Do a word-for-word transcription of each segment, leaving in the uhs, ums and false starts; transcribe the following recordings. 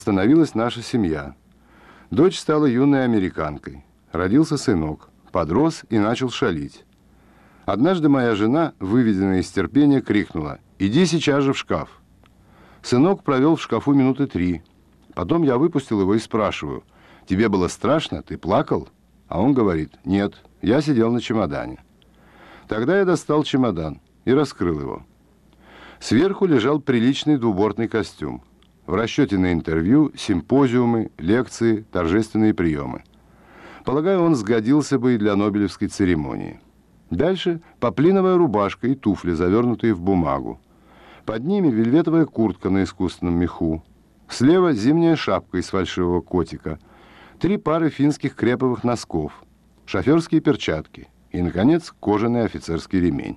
Становилась наша семья. Дочь стала юной американкой. Родился сынок. Подрос и начал шалить. Однажды моя жена, выведенная из терпения, крикнула: «Иди сейчас же в шкаф». Сынок провел в шкафу минуты три. Потом я выпустил его и спрашиваю: «Тебе было страшно? Ты плакал?» А он говорит: «Нет, я сидел на чемодане». Тогда я достал чемодан и раскрыл его. Сверху лежал приличный двубортный костюм. В расчете на интервью, симпозиумы, лекции, торжественные приемы. Полагаю, он сгодился бы и для Нобелевской церемонии. Дальше поплиновая рубашка и туфли, завернутые в бумагу. Под ними вельветовая куртка на искусственном меху. Слева зимняя шапка из фальшивого котика. Три пары финских креповых носков. Шоферские перчатки. И, наконец, кожаный офицерский ремень.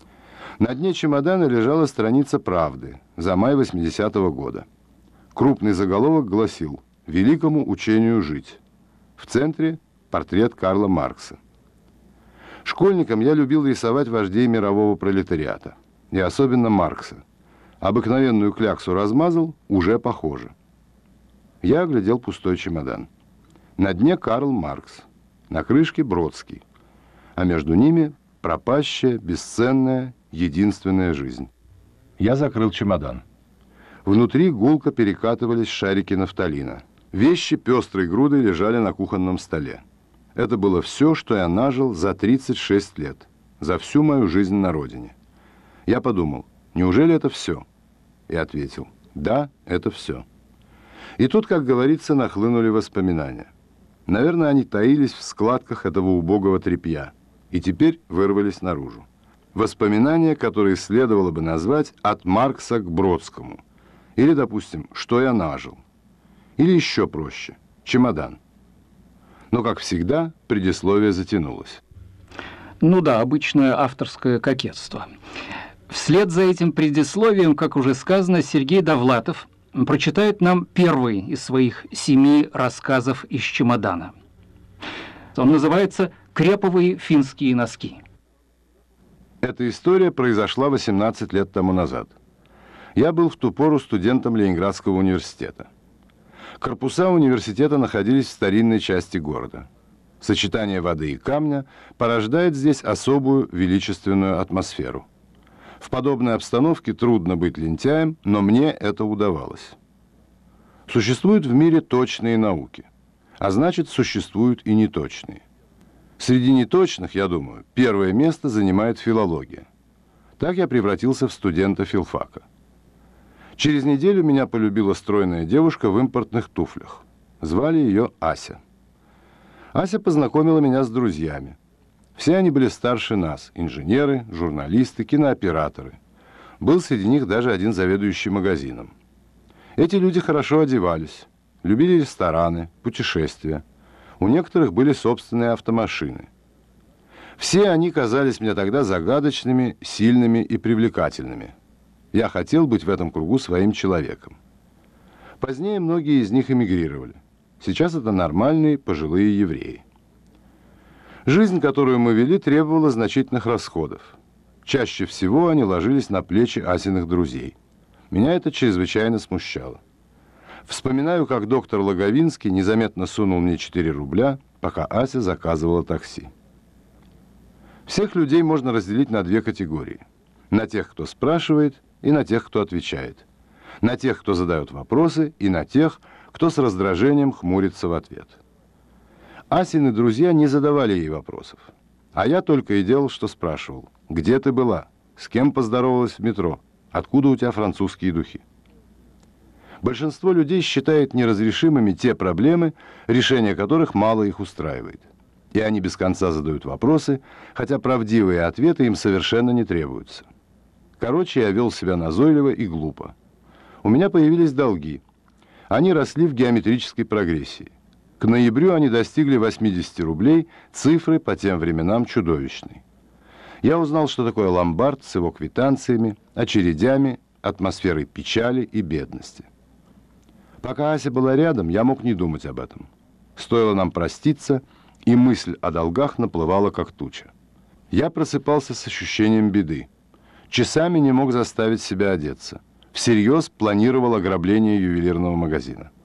На дне чемодана лежала страница «Правды» за май восьмидесятого года. Крупный заголовок гласил: «Великому учению жить». В центре портрет Карла Маркса. Школьником я любил рисовать вождей мирового пролетариата. И особенно Маркса. Обыкновенную кляксу размазал, уже похоже. Я оглядел пустой чемодан. На дне Карл Маркс. На крышке Бродский. А между ними пропащая, бесценная, единственная жизнь. Я закрыл чемодан. Внутри гулко перекатывались шарики нафталина. Вещи пестрой грудой лежали на кухонном столе. Это было все, что я нажил за тридцать шесть лет, за всю мою жизнь на родине. Я подумал: неужели это все? И ответил: да, это все. И тут, как говорится, нахлынули воспоминания. Наверное, они таились в складках этого убогого тряпья и теперь вырвались наружу. Воспоминания, которые следовало бы назвать «От Маркса к Бродскому». Или, допустим, «Что я нажил». Или еще проще «Чемодан». Но, как всегда, предисловие затянулось. Ну да, обычное авторское кокетство. Вслед за этим предисловием, как уже сказано, Сергей Довлатов прочитает нам первый из своих семи рассказов из чемодана. Он называется «Креповые финские носки». Эта история произошла восемнадцать лет тому назад. Я был в ту пору студентом Ленинградского университета. Корпуса университета находились в старинной части города. Сочетание воды и камня порождает здесь особую величественную атмосферу. В подобной обстановке трудно быть лентяем, но мне это удавалось. Существуют в мире точные науки, а значит, существуют и неточные. Среди неточных, я думаю, первое место занимает филология. Так я превратился в студента филфака. Через неделю меня полюбила стройная девушка в импортных туфлях. Звали ее Ася. Ася познакомила меня с друзьями. Все они были старше нас: инженеры, журналисты, кинооператоры. Был среди них даже один заведующий магазином. Эти люди хорошо одевались, любили рестораны, путешествия. У некоторых были собственные автомашины. Все они казались мне тогда загадочными, сильными и привлекательными. Я хотел быть в этом кругу своим человеком. Позднее многие из них эмигрировали. Сейчас это нормальные пожилые евреи. Жизнь, которую мы вели, требовала значительных расходов. Чаще всего они ложились на плечи Асиных друзей. Меня это чрезвычайно смущало. Вспоминаю, как доктор Логовинский незаметно сунул мне четыре рубля, пока Ася заказывала такси. Всех людей можно разделить на две категории. На тех, кто спрашивает, и на тех, кто отвечает. На тех, кто задает вопросы, и на тех, кто с раздражением хмурится в ответ. Асины друзья не задавали ей вопросов. А я только и делал, что спрашивал: где ты была? С кем поздоровалась в метро? Откуда у тебя французские духи? Большинство людей считает неразрешимыми те проблемы, решение которых мало их устраивает. И они без конца задают вопросы, хотя правдивые ответы им совершенно не требуются. Короче, я вел себя назойливо и глупо. У меня появились долги. Они росли в геометрической прогрессии. К ноябрю они достигли восьмидесяти рублей, цифры по тем временам чудовищной. Я узнал, что такое ломбард с его квитанциями, очередями, атмосферой печали и бедности. Пока Ася была рядом, я мог не думать об этом. Стоило нам проститься, и мысль о долгах наплывала как туча. Я просыпался с ощущением беды. Часами не мог заставить себя одеться. Всерьез планировал ограбление ювелирного магазина.